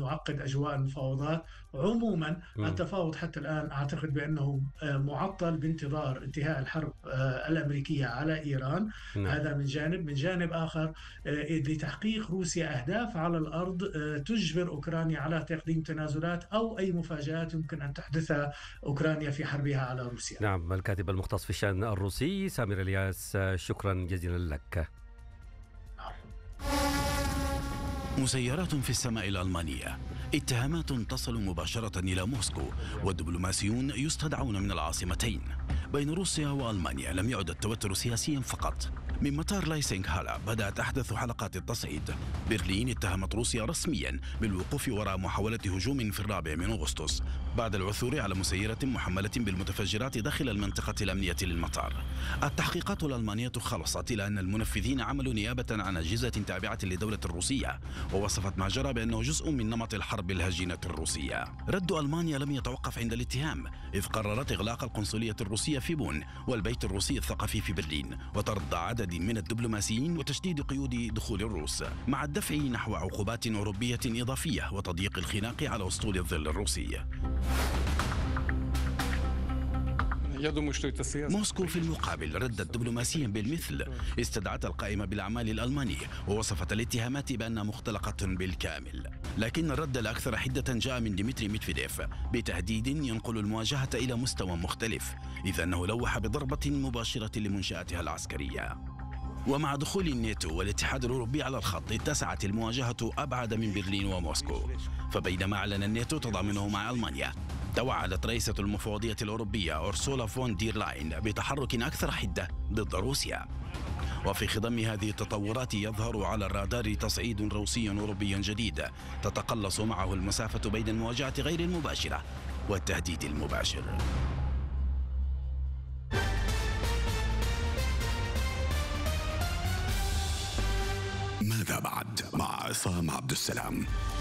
يعقد أجواء المفاوضات. عموما مم. التفاوض حتى الآن أعتقد بأنه معطل بانتظار انتهاء الحرب الأمريكية على إيران. نعم. هذا من جانب. من جانب آخر لتحقيق روسيا أهداف على الأرض تجبر أوكرانيا على تقديم تنازلات أو أي مفاجآت يمكن أن تحدثها أوكرانيا في حربها على روسيا. نعم، الكاتب المختص في الشأن الروسي سامر إلياس، شكرا جزيلا لك. مسيرات في السماء الألمانية، اتهامات تصل مباشرة إلى موسكو، والدبلوماسيون يستدعون من العاصمتين. بين روسيا وألمانيا لم يعد التوتر سياسيا فقط. من مطار لايسينغ هالا بدأت أحدث حلقات التصعيد. برلين اتهمت روسيا رسميا بالوقوف وراء محاولة هجوم في 4 أغسطس بعد العثور على مسيرة محملة بالمتفجرات داخل المنطقة الأمنية للمطار. التحقيقات الألمانية خلصت إلى أن المنفذين عملوا نيابة عن أجهزة تابعة للدولة الروسية، ووصفت ما جرى بأنه جزء من نمط الحرب الهجينة الروسية. رد ألمانيا لم يتوقف عند الاتهام، إذ قررت إغلاق القنصلية الروسية في بون والبيت الروسي الثقافي في برلين، وطرد عدد من الدبلوماسيين وتشديد قيود دخول الروس، مع الدفع نحو عقوبات أوروبية إضافية وتضييق الخناق على أسطول الظل الروسي. موسكو في المقابل ردت دبلوماسيا بالمثل، استدعت القائمة بالأعمال الألماني ووصفت الاتهامات بأنها مختلقة بالكامل. لكن الرد الأكثر حدة جاء من ديمتري ميدفيديف بتهديد ينقل المواجهة إلى مستوى مختلف، إذ أنه لوح بضربة مباشرة لمنشآتها العسكرية. ومع دخول الناتو والاتحاد الأوروبي على الخط اتسعت المواجهة أبعد من برلين وموسكو. فبينما أعلن الناتو تضامنه مع ألمانيا، توعدت رئيسة المفوضية الأوروبية أورسولا فون دير لاين بتحرك أكثر حدة ضد روسيا. وفي خضم هذه التطورات يظهر على الرادار تصعيد روسي أوروبي جديد تتقلص معه المسافة بين المواجهة غير المباشرة والتهديد المباشر. ماذا بعد مع عصام عبد السلام؟